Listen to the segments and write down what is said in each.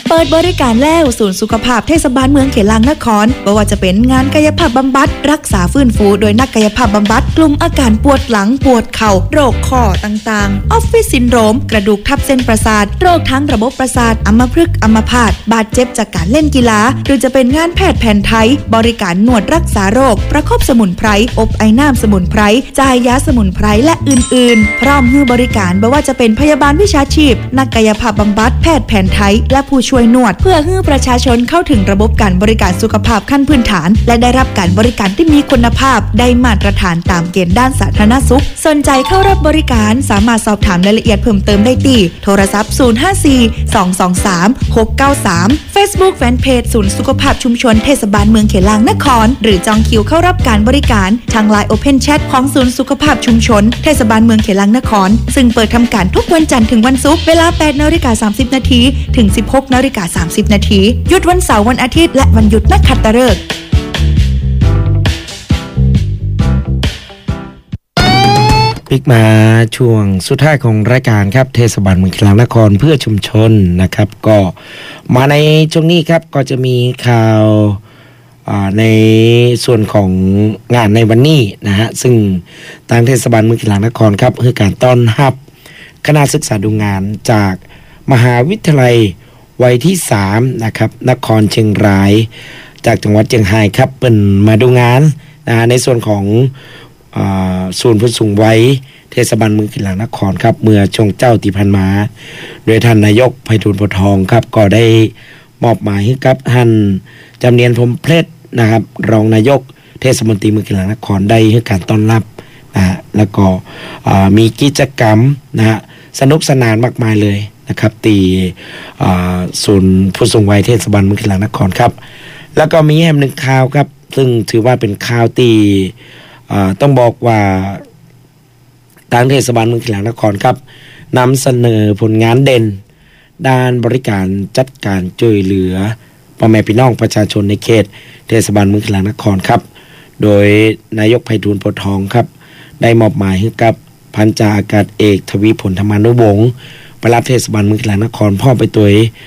เปิดบริการแล้วศูนย์สุขภาพเทศบาลเมืองเขลังนครบ่ว่าจะเป็นงานกายภาพบำบัดรักษาฟื้นฟูโดยนักกายภาพบำบัดกลุ่มอาการปวดหลังปวดเข่าโรคข้อต่างๆออฟฟิศซินโดรมกระดูกทับเส้นประสาทโรคทั้งระบบประสาทอัมพฤกษ์อัมพาตบาดเจ็บจากการเล่นกีฬาหรือจะเป็นงานแพทย์แผนไทยบริการนวดรักษาโรคประคบสมุนไพรอบไอน้ำสมุนไพรจ่ายยาสมุนไพรและอื่นๆพร้อมให้บริการบ่ว่าจะเป็นพยาบาลวิชาชีพนักกายภาพบำบัดแพทย์แผนไทยและผู้ช่วยนวดเพื่อให้ประชาชนเข้าถึงระบบการบริการสุขภาพขั้นพื้นฐานและได้รับการบริการที่มีคุณภาพได้มาตรฐานตามเกณฑ์ด้านสาธารณสุขสนใจเข้ารับบริการสามารถสอบถามรายละเอียดเพิ่มเติมได้ที่โทรศัพท์054-223-693 Facebook Fanpage ศูนย์สุขภาพชุมชนเทศบาลเมืองเขลังนครหรือจองคิวเข้ารับการบริการทาง LINE Open Chat ของศูนย์สุขภาพชุมชนเทศบาลเมืองเขลังนครซึ่งเปิดทำการทุกวันจันทร์ถึงวันศุกร์เวลา 8:30 น.ถึง 16:30 น.หยุดวันเสาร์วันอาทิตย์และวันหยุดนักขัตฤกษ์ปิกมาช่วงสุดท้ายของรายการครับเทศบาลเมืองเขลังนครเพื่อชุมชนนะครับก็มาในช่วงนี้ครับก็จะมีข่าวในส่วนของงานในวันนี้นะฮะซึ่งทางเทศบาลเมืองเขลังนครครับคือการต้อนรับคณะศึกษาดูงานจากมหาวิทยาลัยวัยที่3นะครับนครเชียงรายจากจังหวัดเชียงรายครับเป็นมาดูงานในส่วนของศูนย์ผู้สูงวัยเทศบาลเมืองเขลังนครครับเมื่อช่วงเจ้าที่ผ่านมาโดยท่านนายกไพฑูรย์โพธิ์ทองครับก็ได้มอบหมายให้กับท่านจำเนียนพรหมเพชรนะครับรองนายกเทศมนตรีเมืองเขลังนครได้ให้การต้อนรับนะฮะแล้วก็มีกิจกรรมนะฮะสนุกสนานมากมายเลยนะครับตีศูนย์ผู้สูงวัยเทศบาลเมืองเขลังนครครับแล้วก็มีแห่งหนึ่งข่าวครับซึ่งถือว่าเป็นข่าวตีต้องบอกว่าทางเทศบาลเมืองเขลังนครครับนำเสนอผลงานเด่นด้านบริการจัดการช่วยเหลือพ่อแม่พี่น้องประชาชนในเขตเทศบาลเมืองเขลังนครครับโดยนายกไพฑูรย์โพธิ์ทองครับได้มอบหมายให้กับพันจ่าอากาศเอกทวีผลธรรมานุวงศ์ปลัดเทศบาลเมืองเขลังนครพ่อไปตั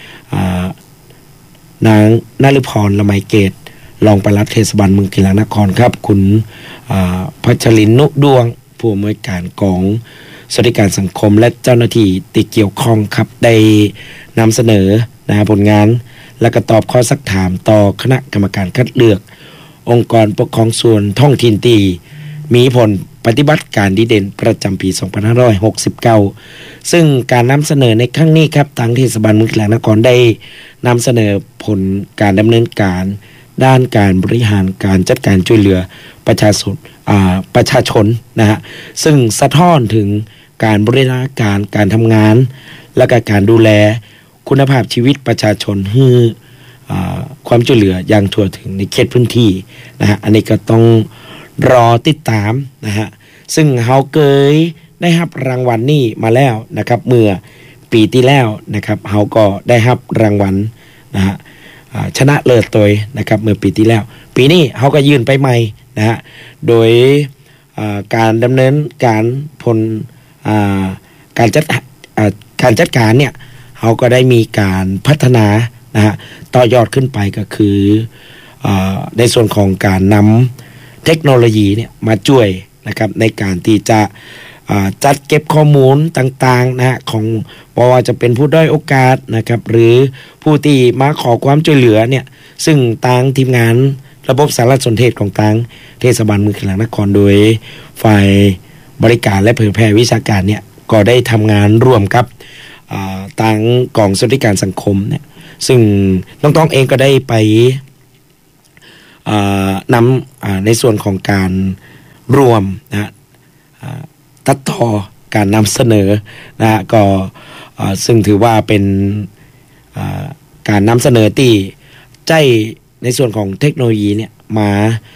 วนางนฤพรละไมเกตรองปลัดเทศบาลเมืองเขลังนครครับคุณพัชรินนุดวงผู้อำนวยการกองสวัสดิการสังคมและเจ้าหน้าที่ที่เกี่ยวข้องครับได้นำเสนอผลงานและก็ตอบข้อซักถามต่อคณะกรรมการคัดเลือกองค์กรปกครองส่วนท้องถิ่นที่มีผลปฏิบัติการดีเด่นประจำปี 2569 ซึ่งการนำเสนอในครั้งนี้ครับทางเทศบาลเมืองเขลังนครได้นำเสนอผลการดำเนินการด้านการบริหารการจัดการช่วยเหลือประชาชนนะฮะซึ่งสะท้อนถึงการบริหารการทำงานและก็การดูแลคุณภาพชีวิตประชาชนให้ความช่วยเหลืออย่างทั่วถึงในเขตพื้นที่นะฮะอันนี้ก็ต้องรอติดตามนะฮะซึ่งเขาเคยได้รับรางวัลนี้มาแล้วนะครับเมื่อปีที่แล้วนะครับเขาก็ได้รับรางวัลนะฮะชนะเลิศตัวนะครับเมื่อปีที่แล้วปีนี้เขาก็ยื่นไปใหม่นะฮะโดยการดำเนินการผลการจัดการเนี่ยเขาก็ได้มีการพัฒนานะฮะต่อยอดขึ้นไปก็คือในส่วนของการนำเทคโนโลยีเนี่ยมาช่วยนะครับในการที่จะจัดเก็บข้อมูลต่างๆนะฮะของว่าจะเป็นผู้ด้อยโอกาสนะครับหรือผู้ที่มาขอความช่วยเหลือเนี่ยซึ่งทางทีมงานระบบสารสนเทศของทางเทศบาลเมืองเขลังนครโดยฝ่ายบริการและเผยแพร่วิชาการเนี่ยก็ได้ทำงานร่วมกับทางกองสวัสดิการสังคมเนี่ยซึ่งน้องๆเองก็ได้ไปนำในส่วนของการรวมนะตัดต่อการนำเสนอนะก็ซึ่งถือว่าเป็นการนำเสนอที่ใจในส่วนของเทคโนโลยีเนี่ยมา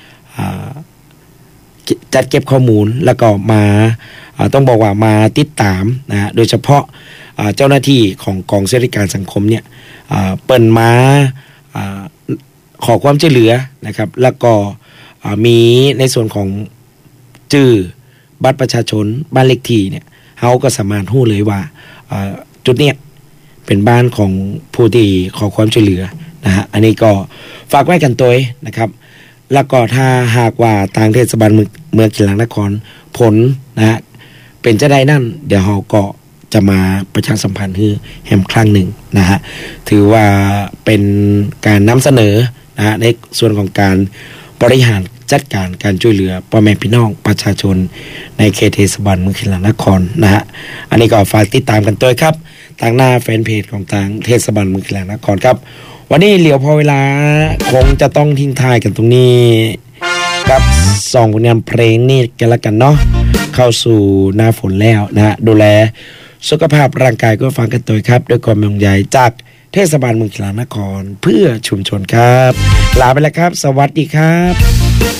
จัดเก็บข้อมูลแล้วก็มาต้องบอกว่ามาติดตามนะโดยเฉพาะเจ้าหน้าที่ของกองสวัสดิการสังคมเนี่ยเปิดมาขอความช่วยเหลือนะครับแล้วก็มีในส่วนของชื่อบัตรประชาชนบ้านเลขที่เนี่ยเขาก็สามารถรู้เลยว่าจุดเนี้ยเป็นบ้านของผู้ที่ขอความช่วยเหลือนะฮะอันนี้ก็ฝากไว้กันตัวนะครับแล้วก็ถ้าหากว่าทางเทศบาลเมืองกีฬานครผลนะฮะเป็นจะได้นั่นเดี๋ยวเราก็จะมาประชาสัมพันธ์ให้แหมครั้งหนึ่งนะฮะถือว่าเป็นการนำเสนอนะฮะในส่วนของการบริหารจัดการการช่วยเหลือพ่อแม่พี่น้องประชาชนในเขตเทศบาลเมืองกีฬานครนะฮะอันนี้ก็ฝากติดตามกันด้วยครับทางหน้าแฟนเพจของทางเทศบาลเมืองกีฬานครครับวันนี้เหลียวพอเวลาคงจะต้องทิ้งท้ายกันตรงนี้กับ2ผลงานเพลงนี่กันละกันเนาะเข้าสู่หน้าฝนแล้วนะฮะดูแลสุขภาพร่างกายก็ฟังกันตัวครับด้วยความห่วงใยจากเทศบาลเมืองกีฬานครเพื่อชุมชนครับลาไปแล้วครับสวัสดีครับ